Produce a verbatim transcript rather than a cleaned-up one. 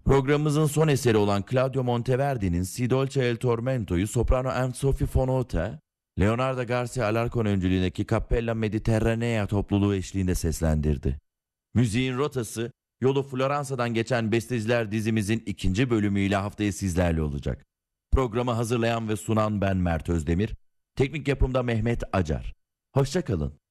Programımızın son eseri olan Claudio Monteverdi'nin Si dolce el tormento'yu soprano Anne-Sophie Fonota, Leonardo Garcia Alarcon öncülüğündeki Cappella Mediterranea topluluğu eşliğinde seslendirdi. Müziğin rotası, yolu Floransa'dan geçen besteciler dizimizin ikinci bölümüyle haftaya sizlerle olacak. Programı hazırlayan ve sunan ben Mert Özdemir, teknik yapımda Mehmet Acar. Hoşça kalın.